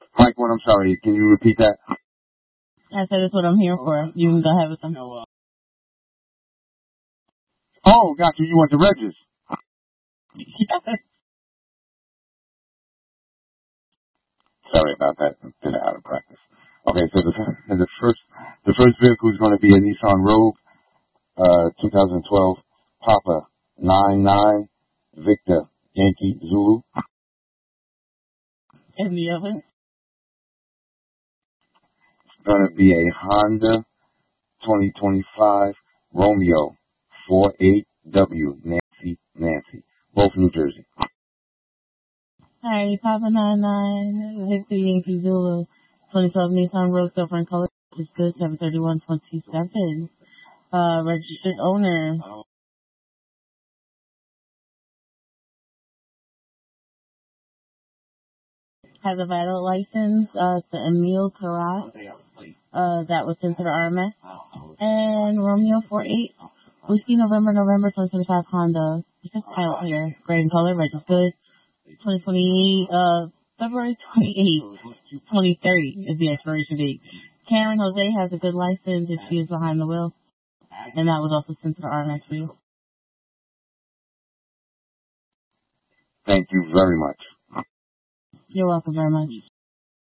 Mike, what? I'm sorry. Can you repeat that? I said that's what I'm here for. You can go ahead with them. Oh, gotcha. You want the Regis? Sorry about that. I'm been out of practice. Okay, so the first vehicle is going to be a Nissan Rogue, 2012 Papa 99 Victor Yankee Zulu. And the other? It's going to be a Honda 2025 Romeo 48W Nancy, both New Jersey. Hi, Papa 99 Victor Yankee Zulu 2012 Nissan Rogue Silver in color. Is good 7/31/27. Registered owner. Has a valid license. It's the Emil Karat. That was sent to the RMS. And Romeo 48. Whiskey November 2025 Honda. It's just pilot here. Gray in color, registered good. 2028, February 28th, 2030 is the expiration date. Karen Jose has a good license if she is behind the wheel. And that was also sent to the RMS for you. Thank you very much. You're welcome very much.